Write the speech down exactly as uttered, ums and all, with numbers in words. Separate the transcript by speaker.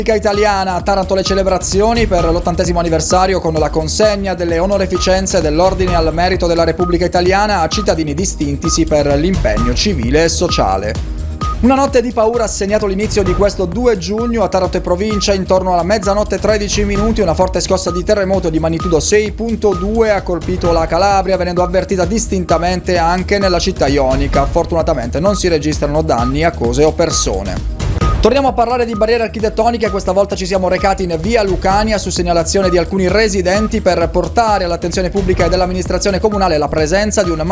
Speaker 1: Italiana. A Taranto le celebrazioni per l'ottantesimo anniversario con la consegna delle onoreficenze dell'Ordine al Merito della Repubblica Italiana a cittadini distintisi per l'impegno civile e sociale. Una notte di paura ha segnato l'inizio di questo due giugno a Taranto e provincia. Intorno alla mezzanotte e tredici minuti una forte scossa di terremoto di magnitudo sei virgola due ha colpito la Calabria, venendo avvertita distintamente anche nella città ionica. Fortunatamente non si registrano danni a cose o persone. Torniamo a parlare di barriere architettoniche, questa volta ci siamo recati in via Lucania su segnalazione di alcuni residenti per portare all'attenzione pubblica e dell'amministrazione comunale la presenza di un